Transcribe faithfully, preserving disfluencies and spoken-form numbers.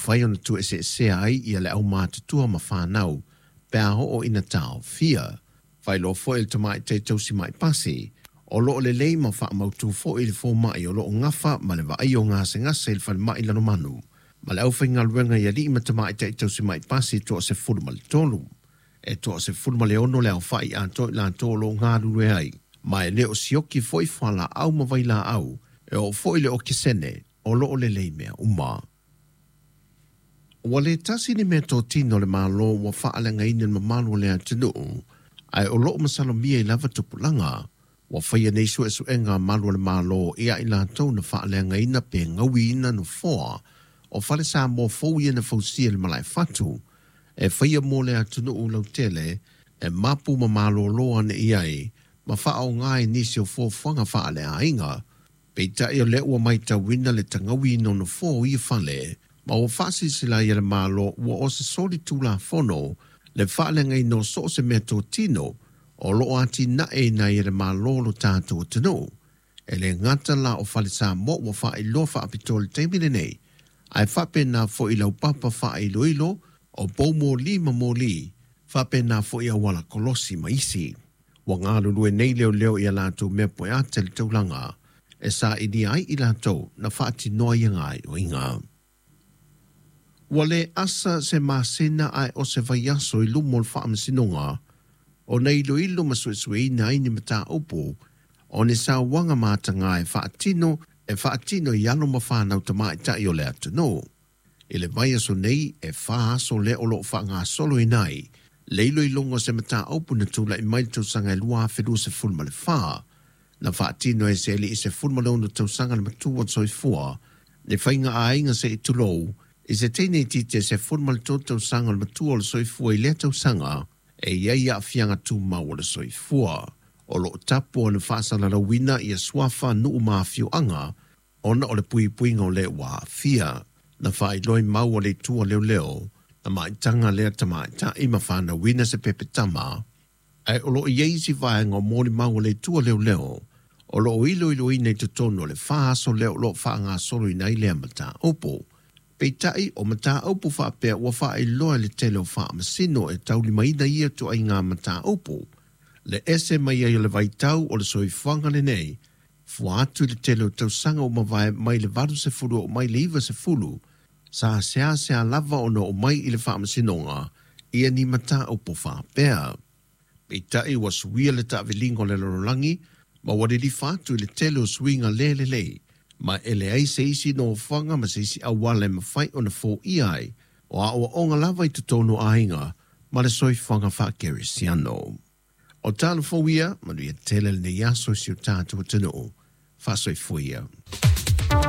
whai ona tu e se se ai ia le au mātutua ma whanau, pēa ho o ina tau fia. Whai lo fo il tamai te tausi mai pasi, o lo le lei ma wha mautu fo il fo mai o lo ngafa ma le vai o ngase ngase il whai mai lano manu. Ma le au whainga luenga ia li ma tamai te tausi mai pasi to se furu ma le tolu. E to se furu ma le ono le au whai a to la tolo ngā rue ai. Ma e leo sioki fo i whala au ma vai la au, e o fo ile o kisene, o lo le lei mea uma. Wa le tasi ni mea tō tino le malo wa whaalenga inen ma malo le atinu, ai o loo masalo mia i lava tupulanga, wa whaia nei su e su enga malo le malo ia i la tau na whaalenga ina pe ngawi ina no foa, o whale sa mo fau ia na fau sia le malai fatu, e whaia mo le atinu u lau tele, e mapu ma malo loa ne iai, ma whaao ngai nisi o fo whanga whaale a inga, pe tai o le ua mai ta wina le tangawi ino no fo i whale, ma o whasi sila i le malo ua o se soli tula fono, le whaalenga ino so se mea tō tino, o lo ati na e na i le malo lo tātou tino. E le ngata la o whale sa mo wa wha i lo wha apitole teimine nei, ai whape na fo i lau papa wha i lo ilo, o bau mō li ma mō li, whape na fo i awala kolosi ma isi. Wa ngā lulu e nei leo leo i a lātou mea poe a tele taulanga, e sa i ni ai i lātou na whaati noa i ngai o inga. Wa le asa se māsena ai o se vai aso i lumo le whaamasinonga, o nei ilo ilo masuesue i nai ni mata upo, o ne sa wanga mātanga e whaatino, e whaatino i alo ma whanau tamai tai o le atano. I le vai aso nei e wha aso le olo whaanga solo i nai, leilo i longo se mata upo na tula i mai tausanga e lua whiru se fulma le wha, na whaatino e se li i se fulma leo na tausanga le matua soi fua, ne whainga a inga se i tulou, i se teine ti te se fulma le tōtau sanga le matua le soi fua i lea tausanga, e iei a fianga tu mau le soi fua. O lo tapu o le whaasala la wina i a swafa nuu maa fiu anga, ona o le pui pui ngau le wa fia, na whai loi mau o le tua leo leo, na maitanga lea tama ta ima whana wina se pepe tama, ai o lo iei si vai ngau mōni mau o le tua leo leo, o lo ilo ilo i nei tutono le whaaso leo lo whaanga solo i nei lea mata opo, pei tai o mata opo whaapea ua wha i loa le tele o wha masino e tauli maina ia tu ai ngā mata opo. Le ese mai ai le vai tau o le soi whanga le nei, fua atu le tele o tau sanga o mawai mai le varu se fulu o mai le iwa se fulu, sa sea sea lava o no o mai i le wha masinonga, ia ni mata opo whaapea. Pei tai ua suia le ta vilingo le lorolangi, ma wade li whatu i le tele o suinga le le le, ma ele ai se isi no whanga ma se isi awale ma whai o na fō i ai, o a o onga lava i tutono ainga, ma le soi whanga wha kere siano. O tāna fō ia, ma nui a tele le ne yaso si o tātua tano, wha soi fō ia.